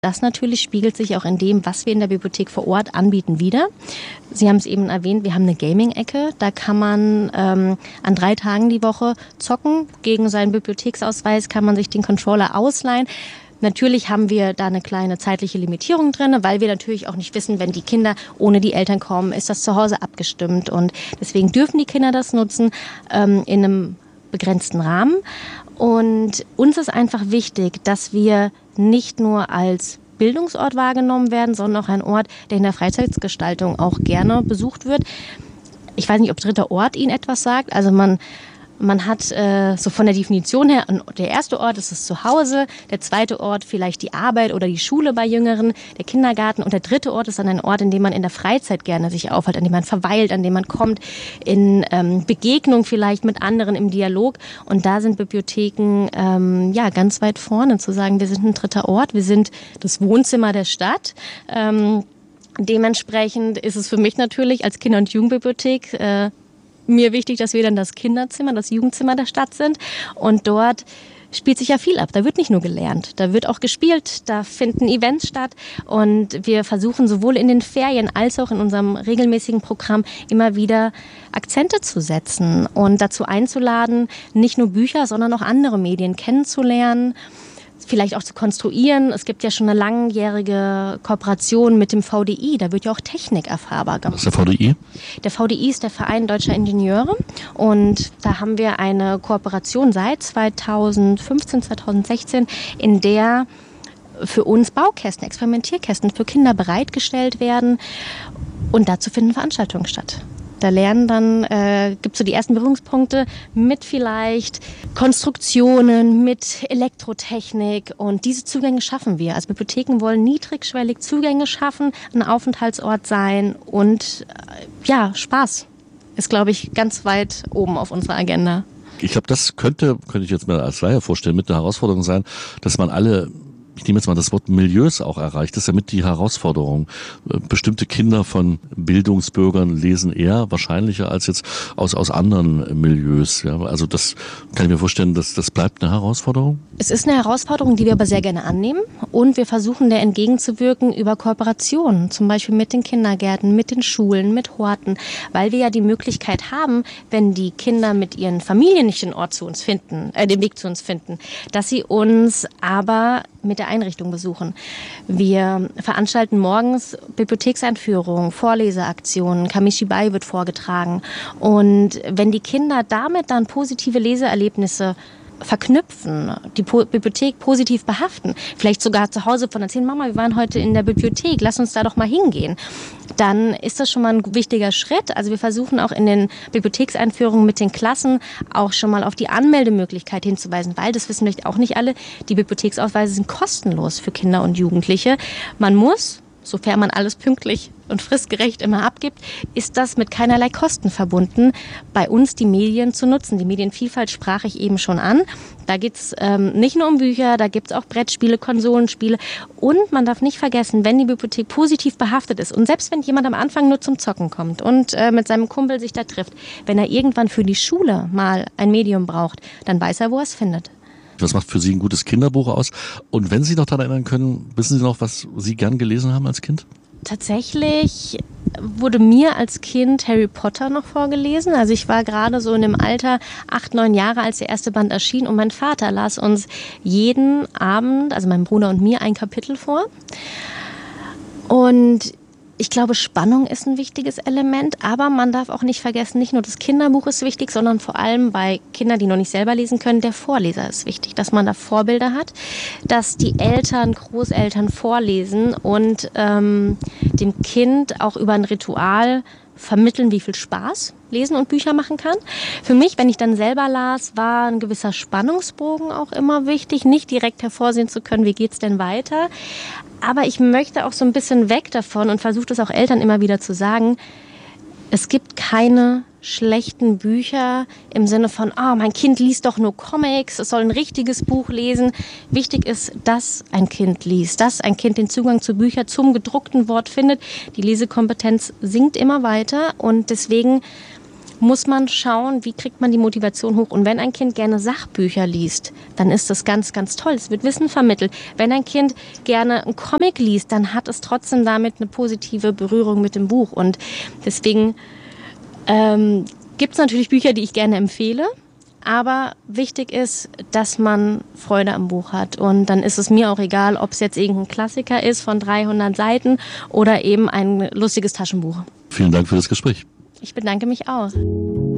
Das natürlich spiegelt sich auch in dem, was wir in der Bibliothek vor Ort anbieten, wider. Sie haben es eben erwähnt, wir haben eine Gaming-Ecke. Da kann man an 3 Tagen die Woche zocken. Gegen seinen Bibliotheksausweis kann man sich den Controller ausleihen. Natürlich haben wir da eine kleine zeitliche Limitierung drin, weil wir natürlich auch nicht wissen, wenn die Kinder ohne die Eltern kommen, ist das zu Hause abgestimmt. Und deswegen dürfen die Kinder das nutzen in einem begrenzten Rahmen. Und uns ist einfach wichtig, dass wir nicht nur als Bildungsort wahrgenommen werden, sondern auch ein Ort, der in der Freizeitgestaltung auch gerne besucht wird. Ich weiß nicht, ob dritter Ort Ihnen etwas sagt. Also man hat so von der Definition her, der erste Ort ist das Zuhause, der zweite Ort vielleicht die Arbeit oder die Schule bei Jüngeren, der Kindergarten und der dritte Ort ist dann ein Ort, in dem man in der Freizeit gerne sich aufhält, an dem man verweilt, an dem man kommt, in Begegnung vielleicht mit anderen im Dialog und da sind Bibliotheken ganz weit vorne zu sagen, wir sind ein dritter Ort, wir sind das Wohnzimmer der Stadt. Dementsprechend ist es für mich natürlich als Kinder- und Jugendbibliothek mir wichtig, dass wir dann das Kinderzimmer, das Jugendzimmer der Stadt sind. Und dort spielt sich ja viel ab. Da wird nicht nur gelernt, da wird auch gespielt, da finden Events statt. Und wir versuchen sowohl in den Ferien als auch in unserem regelmäßigen Programm immer wieder Akzente zu setzen und dazu einzuladen, nicht nur Bücher, sondern auch andere Medien kennenzulernen. Vielleicht auch zu konstruieren. Es gibt ja schon eine langjährige Kooperation mit dem VDI. Da wird ja auch Technik erfahrbar gemacht. Was ist der VDI? Der VDI ist der Verein Deutscher Ingenieure. Und da haben wir eine Kooperation seit 2015, 2016, in der für uns Baukästen, Experimentierkästen für Kinder bereitgestellt werden. Und dazu finden Veranstaltungen statt. Da lernen dann, gibt es so die ersten Berührungspunkte mit vielleicht Konstruktionen, mit Elektrotechnik und diese Zugänge schaffen wir. Also Bibliotheken wollen niedrigschwellig Zugänge schaffen, ein Aufenthaltsort sein und Spaß ist, glaube ich, ganz weit oben auf unserer Agenda. Ich glaube, das könnte ich jetzt mal als Laie vorstellen, mit einer Herausforderung sein, dass man ich nehme jetzt mal das Wort Milieus auch erreicht. Das ist ja mit die Herausforderung. Bestimmte Kinder von Bildungsbürgern lesen eher wahrscheinlicher als jetzt aus anderen Milieus. Ja, also das kann ich mir vorstellen, das bleibt eine Herausforderung. Es ist eine Herausforderung, die wir aber sehr gerne annehmen. Und wir versuchen der entgegenzuwirken über Kooperationen. Zum Beispiel mit den Kindergärten, mit den Schulen, mit Horten. Weil wir ja die Möglichkeit haben, wenn die Kinder mit ihren Familien nicht den Weg zu uns finden, dass sie uns aber mit der Einrichtung besuchen. Wir veranstalten morgens Bibliothekseinführungen, Vorleseaktionen, Kamishibai wird vorgetragen. Und wenn die Kinder damit dann positive Leseerlebnisse verknüpfen, die Bibliothek positiv behaften, vielleicht sogar zu Hause von erzählen, Mama, wir waren heute in der Bibliothek, lass uns da doch mal hingehen. Dann ist das schon mal ein wichtiger Schritt. Also wir versuchen auch in den Bibliothekseinführungen mit den Klassen auch schon mal auf die Anmeldemöglichkeit hinzuweisen, weil, das wissen vielleicht auch nicht alle, die Bibliotheksausweise sind kostenlos für Kinder und Jugendliche. Man muss, sofern man alles pünktlich und fristgerecht immer abgibt, ist das mit keinerlei Kosten verbunden, bei uns die Medien zu nutzen. Die Medienvielfalt sprach ich eben schon an. Da geht es nicht nur um Bücher, da gibt es auch Brettspiele, Konsolenspiele. Und man darf nicht vergessen, wenn die Bibliothek positiv behaftet ist und selbst wenn jemand am Anfang nur zum Zocken kommt und mit seinem Kumpel sich da trifft, wenn er irgendwann für die Schule mal ein Medium braucht, dann weiß er, wo er es findet. Was macht für Sie ein gutes Kinderbuch aus? Und wenn Sie noch daran erinnern können, wissen Sie noch, was Sie gern gelesen haben als Kind? Tatsächlich wurde mir als Kind Harry Potter noch vorgelesen. Also ich war gerade so in dem Alter 8, 9 Jahre, als der erste Band erschien. Und mein Vater las uns jeden Abend, also meinem Bruder und mir, ein Kapitel vor. Und ich glaube, Spannung ist ein wichtiges Element, aber man darf auch nicht vergessen, nicht nur das Kinderbuch ist wichtig, sondern vor allem bei Kindern, die noch nicht selber lesen können, der Vorleser ist wichtig, dass man da Vorbilder hat, dass die Eltern, Großeltern vorlesen und dem Kind auch über ein Ritual vermitteln, wie viel Spaß Lesen und Bücher machen kann. Für mich, wenn ich dann selber las, war ein gewisser Spannungsbogen auch immer wichtig, nicht direkt hervorsehen zu können, wie geht's denn weiter. Aber ich möchte auch so ein bisschen weg davon und versuche das auch Eltern immer wieder zu sagen, es gibt keine schlechten Bücher im Sinne von, mein Kind liest doch nur Comics, es soll ein richtiges Buch lesen. Wichtig ist, dass ein Kind liest, dass ein Kind den Zugang zu Büchern, zum gedruckten Wort findet. Die Lesekompetenz sinkt immer weiter und deswegen muss man schauen, wie kriegt man die Motivation hoch. Und wenn ein Kind gerne Sachbücher liest, dann ist das ganz, ganz toll. Es wird Wissen vermittelt. Wenn ein Kind gerne einen Comic liest, dann hat es trotzdem damit eine positive Berührung mit dem Buch. Und deswegen gibt es natürlich Bücher, die ich gerne empfehle. Aber wichtig ist, dass man Freude am Buch hat. Und dann ist es mir auch egal, ob es jetzt irgendein Klassiker ist von 300 Seiten oder eben ein lustiges Taschenbuch. Vielen Dank für das Gespräch. Ich bedanke mich auch.